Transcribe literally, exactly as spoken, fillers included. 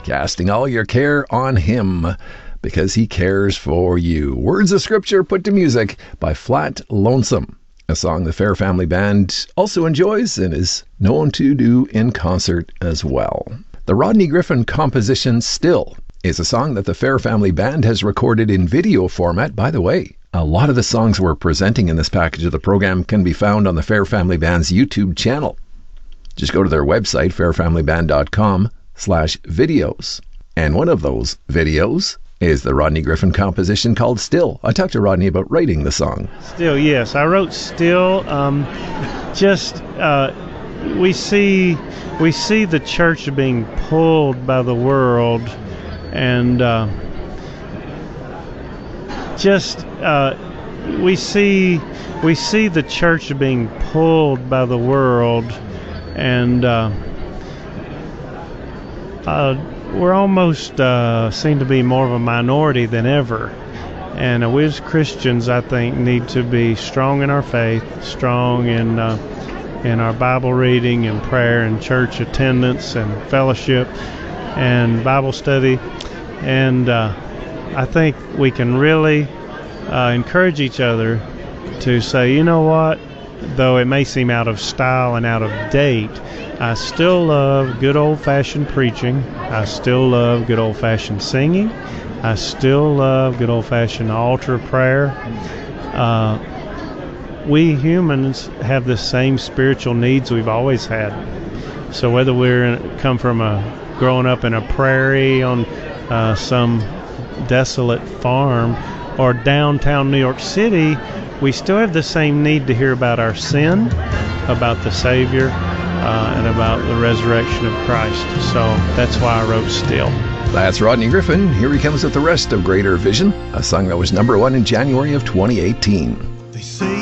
casting all your care on him because he cares for you. Words of Scripture put to music by Flat Lonesome, a song the Fair Family Band also enjoys and is known to do in concert as well. The Rodney Griffin composition Still is a song that the Fair Family Band has recorded in video format. By the way, a lot of the songs we're presenting in this package of the program can be found on the Fair Family Band's YouTube channel. Just go to their website, fairfamilyband.com slash videos. And one of those videos is the Rodney Griffin composition called Still. I talked to Rodney about writing the song. Still, yes. I wrote Still. Um, just, uh, we see, we see the church being pulled by the world, and uh, just, uh, we see, we see the church being pulled by the world, and uh, uh, we're almost uh, seem to be more of a minority than ever. And uh, we as Christians, I think, need to be strong in our faith, strong in uh, in our Bible reading and prayer and church attendance and fellowship and Bible study. And uh, I think we can really uh, encourage each other to say, you know what, though it may seem out of style and out of date, I still love good old-fashioned preaching. I still love good old-fashioned singing. I still love good old-fashioned altar prayer. Uh, we humans have the same spiritual needs we've always had. So whether we're in, come from a growing up in a prairie on uh, some desolate farm or downtown New York City, we still have the same need to hear about our sin, about the Savior, uh, and about the resurrection of Christ. So that's why I wrote Still. That's Rodney Griffin. Here he comes with the rest of Greater Vision, a song that was number one in January of twenty eighteen.